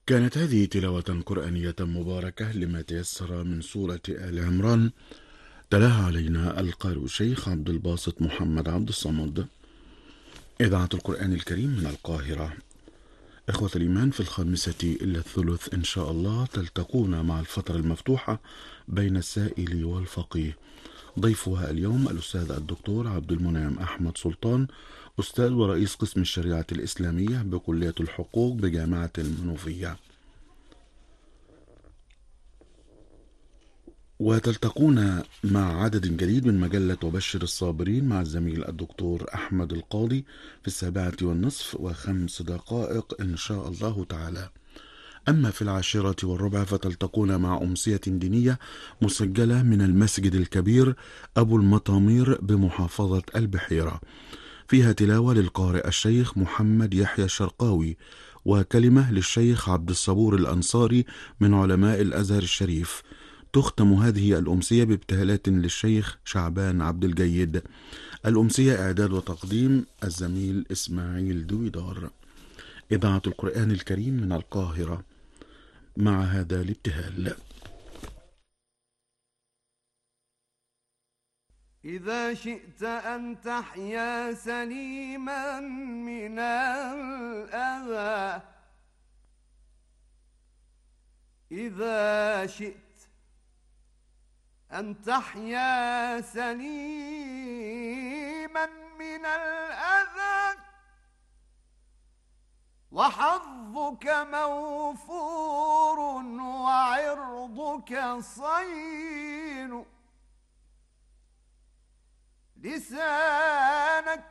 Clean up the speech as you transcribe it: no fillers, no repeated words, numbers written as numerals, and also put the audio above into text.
كانت هذه تلاوة قرآنية مباركة لما تيسر من سورة آل عمران. تلاها علينا القارئ الشيخ عبد الباسط محمد عبد الصمد. إذاعة القرآن الكريم من القاهرة. إخوة الإيمان، في 1:05 إن شاء الله تلتقون مع الفترة المفتوحة بين السائل والفقيه. ضيفها اليوم الأستاذ الدكتور عبد المنعم أحمد سلطان، أستاذ ورئيس قسم الشريعة الإسلامية بكلية الحقوق بجامعة المنوفية. وتلتقون مع عدد جديد من مجلة وبشر الصابرين مع الزميل الدكتور أحمد القاضي في 7:05 إن شاء الله تعالى. أما في 10:15 فتلتقون مع أمسية دينية مسجلة من المسجد الكبير أبو المطامير بمحافظة البحيرة، فيها تلاوة للقارئ الشيخ محمد يحيى الشرقاوي وكلمة للشيخ عبد الصبور الأنصاري من علماء الأزهر الشريف. تختم هذه الأمسية بابتهالات للشيخ شعبان عبد الجيد. الأمسية إعداد وتقديم الزميل إسماعيل دويدار. إذاعة القرآن الكريم من القاهرة مع هذا الابتهال. إذا شئت أن تحيا سليما من الأذى، إذا شئت أن تحيا سليما من الأذى وحظك موفور وعرضك صين، لسانك